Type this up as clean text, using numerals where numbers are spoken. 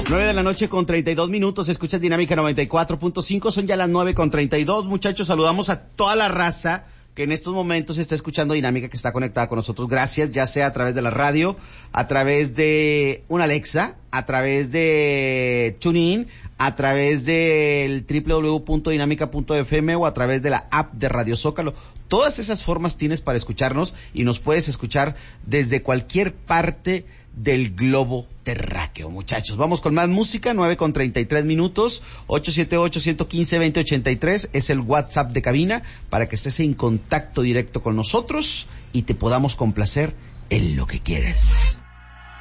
9 de la noche con 32 minutos, escuchas Dinámica 94.5, son ya las 9:32, muchachos, saludamos a toda la raza que en estos momentos está escuchando Dinámica, que está conectada con nosotros, gracias, ya sea a través de la radio, a través de una Alexa, a través de TuneIn, a través del www.dinámica.fm o a través de la app de Radio Zócalo. Todas esas formas tienes para escucharnos y nos puedes escuchar desde cualquier parte del globo terráqueo, muchachos. Vamos con más música, 9:33 minutos, 878-115-2083 es el WhatsApp de cabina para que estés en contacto directo con nosotros y te podamos complacer en lo que quieres.